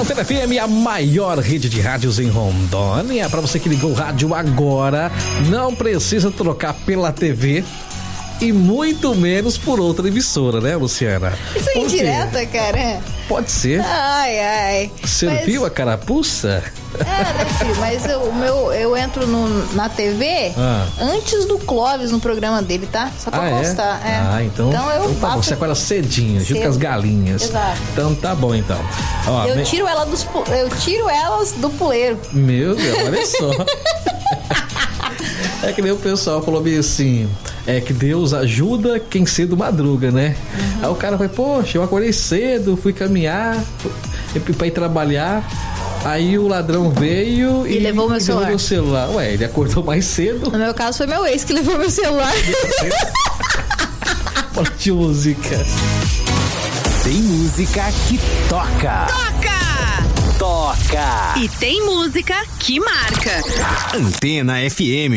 Antena FM, a maior rede de rádios em Rondônia. Para você que ligou o rádio agora, não precisa trocar pela TV e muito menos por outra emissora, né, Luciana? Isso é indireta, cara? Pode ser. Ai. Você viu a carapuça? Né, filho? Mas eu entro na TV antes do Clóvis no programa dele, tá? Só pra constar. Então eu tá bom. Você acorda cedinho, junto com as galinhas. Exato. Então tá bom, então. Ó, eu tiro elas do puleiro. Meu Deus, olha só. É que nem o pessoal falou bem assim, que Deus ajuda quem cedo madruga, né? Aí o cara vai, poxa, eu acordei cedo, fui caminhar, pra ir trabalhar, aí o ladrão veio e levou meu celular. Meu celular. Ué, ele acordou mais cedo. No meu caso foi meu ex que levou meu celular. Olha de música. Tem música que toca. E tem música que marca. Antena FM.